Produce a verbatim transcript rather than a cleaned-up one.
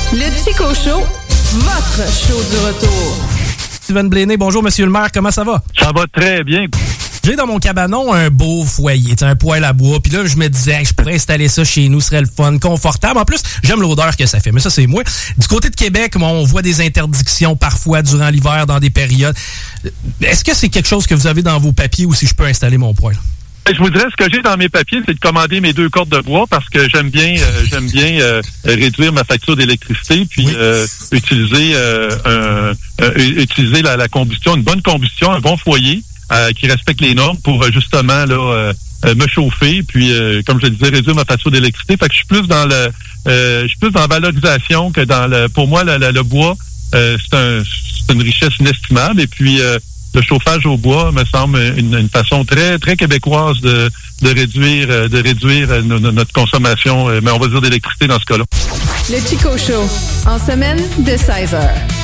Le Chico Show, votre show du retour. Steven Bléné, bonjour Monsieur le maire, comment ça va? Ça va très bien. J'ai dans mon cabanon un beau foyer, un poêle à bois, puis là je me disais, hey, je pourrais installer ça chez nous, ce serait le fun, confortable. En plus, j'aime l'odeur que ça fait, mais ça c'est moi. Du côté de Québec, on voit des interdictions parfois durant l'hiver dans des périodes. Est-ce que c'est quelque chose que vous avez dans vos papiers ou si je peux installer mon poêle? Je vous dirais, ce que j'ai dans mes papiers, c'est de commander mes deux cordes de bois parce que j'aime bien euh, j'aime bien euh, réduire ma facture d'électricité puis oui. euh, utiliser euh, un, euh, utiliser la, la combustion, une bonne combustion, un bon foyer euh, qui respecte les normes pour euh, justement là euh, euh, me chauffer puis euh, comme je le disais, réduire ma facture d'électricité. Fait que je suis plus dans le euh, je suis plus dans la valorisation que dans le pour moi le, le, le bois euh, c'est un c'est une richesse inestimable et puis euh, le chauffage au bois me semble une, une façon très très québécoise de, de réduire de réduire notre consommation, mais on va dire d'électricité dans ce cas-là. Le Chico Show, en semaine de seize heures.